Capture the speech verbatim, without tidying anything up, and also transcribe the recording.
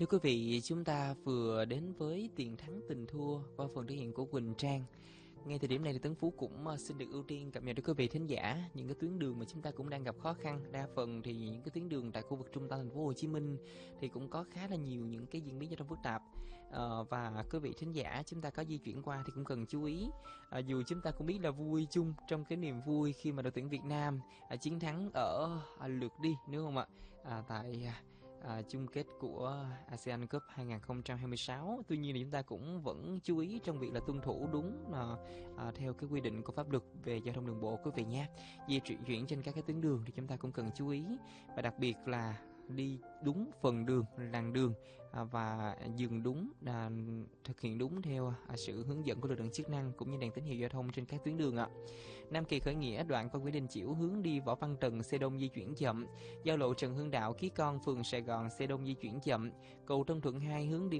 Thưa quý vị, chúng ta vừa đến với Tiền thắng tình thua qua phần thể hiện của Quỳnh Trang. Ngay thời điểm này thì Tấn Phú cũng uh, xin được ưu tiên cập nhật đến quý vị thính giả những cái tuyến đường mà chúng ta cũng đang gặp khó khăn. Đa phần thì những cái tuyến đường tại khu vực trung tâm thành phố Hồ Chí Minh thì cũng có khá là nhiều những cái diễn biến giao thông phức tạp. Uh, và quý vị thính giả chúng ta có di chuyển qua thì cũng cần chú ý. Uh, dù chúng ta cũng biết là vui chung trong cái niềm vui khi mà đội tuyển Việt Nam uh, chiến thắng ở uh, lượt đi, đúng không ạ? Uh, tại uh, À, chung kết của ASEAN Cup hai không hai sáu. Tuy nhiên thì chúng ta cũng vẫn chú ý trong việc là tuân thủ đúng à, à, theo cái quy định của pháp luật về giao thông đường bộ quý vị nhé. Di chuyển trên các cái tuyến đường thì chúng ta cũng cần chú ý, và đặc biệt là đi đúng phần đường, làn đường à, và dừng đúng, à, thực hiện đúng theo à, sự hướng dẫn của lực lượng chức năng cũng như đèn tín hiệu giao thông trên các tuyến đường ạ. Nam Kỳ Khởi Nghĩa đoạn qua Nguyễn Đình Chiểu hướng đi Võ Văn Tần xe đông di chuyển chậm. Giao lộ Trần Hưng Đạo Ký Con phường Sài Gòn xe đông di chuyển chậm. Cầu Tân Thuận hai hướng đi